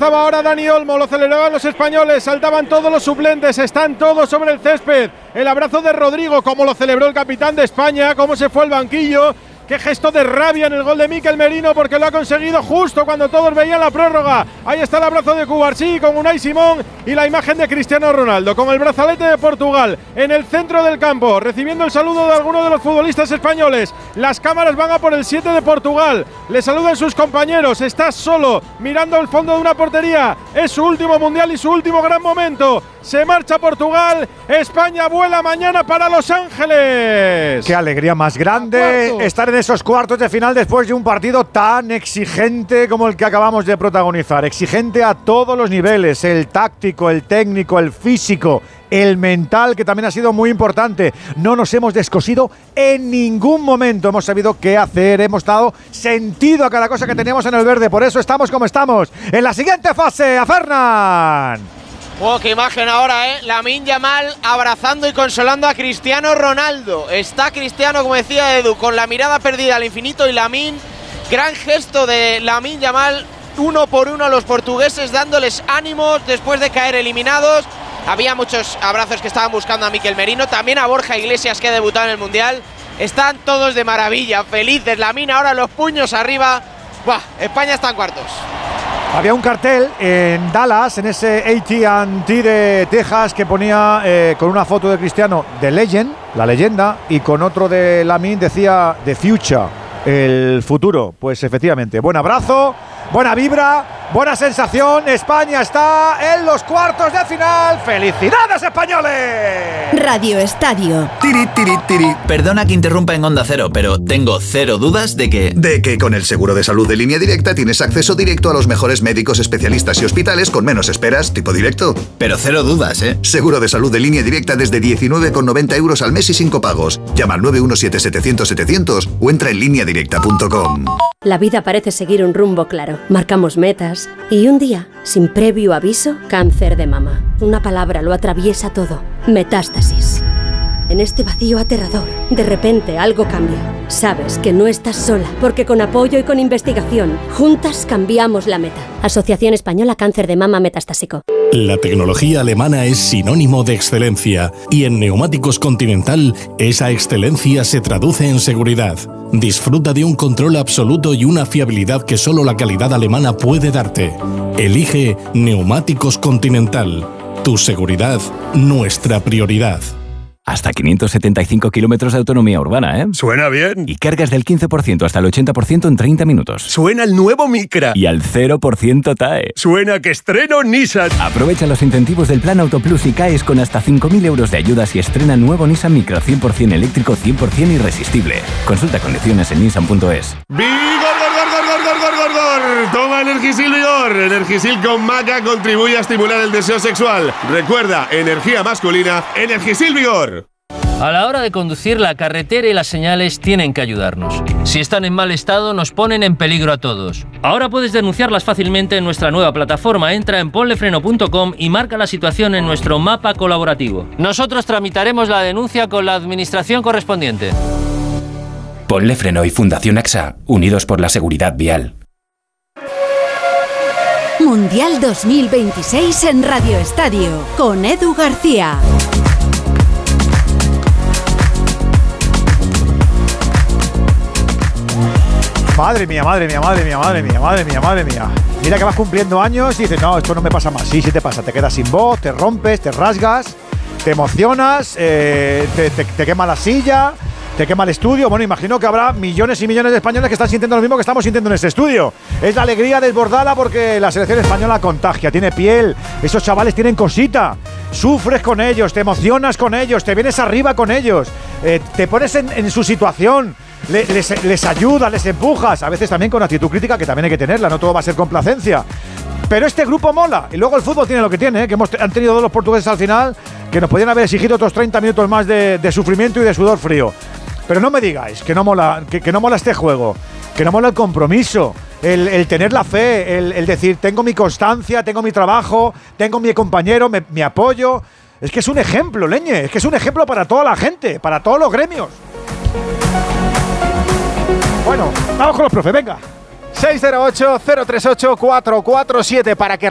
abrazaba ahora Dani Olmo, lo celebraban los españoles, saltaban todos los suplentes, están todos sobre el césped. El abrazo de Rodrigo, como lo celebró el capitán de España, cómo se fue al banquillo. Qué gesto de rabia en el gol de Mikel Merino, porque lo ha conseguido justo cuando todos veían la prórroga. Ahí está el abrazo de Cubarsí con Unai Simón y la imagen de Cristiano Ronaldo con el brazalete de Portugal en el centro del campo, recibiendo el saludo de algunos de los futbolistas españoles. Las cámaras van a por el 7 de Portugal, le saludan sus compañeros, está solo mirando el fondo de una portería. Es su último mundial y su último gran momento. Se marcha Portugal, España vuela mañana para Los Ángeles. Qué alegría más grande estar en esos cuartos de final después de un partido tan exigente como el que acabamos de protagonizar. Exigente a todos los niveles, el táctico, el técnico, el físico, el mental, que también ha sido muy importante. No nos hemos descosido en ningún momento, hemos sabido qué hacer, hemos dado sentido a cada cosa que teníamos en el verde. Por eso estamos como estamos. En la siguiente fase, a Fernán. Oh, qué imagen ahora, Lamine Yamal abrazando y consolando a Cristiano Ronaldo. Está Cristiano, como decía Edu, con la mirada perdida al infinito, y Lamine, gran gesto de Lamine Yamal, uno por uno a los portugueses, dándoles ánimos después de caer eliminados. Había muchos abrazos que estaban buscando a Mikel Merino, también a Borja Iglesias, que ha debutado en el Mundial. Están todos de maravilla, felices. Lamine ahora los puños arriba. ¡Buah! España está en cuartos. Había un cartel en Dallas, en ese AT&T de Texas, que ponía con una foto de Cristiano The Legend, la leyenda, y con otro de Lamine decía The Future, el futuro. Pues efectivamente, buen abrazo, buena vibra, buena sensación. España está en los cuartos de final. ¡Felicidades, españoles! Radio Estadio. Tiri, tiri, tiri. Perdona que interrumpa en Onda Cero, pero tengo cero dudas de que con el seguro de salud de Línea Directa tienes acceso directo a los mejores médicos, especialistas y hospitales con menos esperas, tipo directo. Pero cero dudas, ¿eh? Seguro de salud de Línea Directa desde 19,90 € al mes y sin copagos. Llama al 917-700-700 o entra en lineadirecta.com. La vida parece seguir un rumbo claro. Marcamos metas y un día, sin previo aviso, cáncer de mama. Una palabra lo atraviesa todo. Metástasis. En este vacío aterrador, de repente algo cambia. Sabes que no estás sola, porque con apoyo y con investigación, juntas cambiamos la meta. Asociación Española Cáncer de Mama Metastásico. La tecnología alemana es sinónimo de excelencia, y en Neumáticos Continental esa excelencia se traduce en seguridad. Disfruta de un control absoluto y una fiabilidad que solo la calidad alemana puede darte. Elige Neumáticos Continental. Tu seguridad, nuestra prioridad. Hasta 575 kilómetros de autonomía urbana, ¿eh? Suena bien. Y cargas del 15% hasta el 80% en 30 minutos. Suena el nuevo Micra. Y al 0% TAE. Suena que estreno Nissan. Aprovecha los incentivos del Plan Auto Plus y caes con hasta 5.000 euros de ayudas y estrena nuevo Nissan Micra 100% eléctrico, 100% irresistible. Consulta condiciones en nissan.es. Toma Energisil Vigor. Energisil con maca contribuye a estimular el deseo sexual. Recuerda, energía masculina, Energisil Vigor. A la hora de conducir, la carretera y las señales tienen que ayudarnos. Si están en mal estado, nos ponen en peligro a todos. Ahora puedes denunciarlas fácilmente en nuestra nueva plataforma. Entra en ponlefreno.com y marca la situación en nuestro mapa colaborativo. Nosotros tramitaremos la denuncia con la administración correspondiente. Ponle Freno y Fundación AXA, unidos por la seguridad vial. Mundial 2026 en Radio Estadio, con Edu García. Madre mía, madre mía, madre mía, madre mía, madre mía, madre mía. Mira que vas cumpliendo años y dices, no, esto no me pasa más. Sí, sí te pasa, te quedas sin voz, te rompes, te rasgas, te emocionas, te quema la silla, te quema el estudio. Bueno, imagino que habrá millones y millones de españoles que están sintiendo lo mismo que estamos sintiendo en este estudio. Es la alegría desbordada porque la selección española contagia, tiene piel, esos chavales tienen cosita. Sufres con ellos, te emocionas con ellos, te vienes arriba con ellos, te pones en su situación. Les ayudas, les empujas, a veces también con actitud crítica, que también hay que tenerla, no todo va a ser complacencia. Pero este grupo mola, y luego el fútbol tiene lo que tiene, que han tenido dos los portugueses al final, que nos podían haber exigido otros 30 minutos más de sufrimiento y de sudor frío. Pero no me digáis que no mola, que no mola este juego, que no mola el compromiso, el tener la fe, el decir, tengo mi constancia, tengo mi trabajo, tengo mi compañero, mi apoyo. Es que es un ejemplo, Leñe, es que es un ejemplo para toda la gente, para todos los gremios. Bueno, vamos con los profes, venga. 608-038-447 para que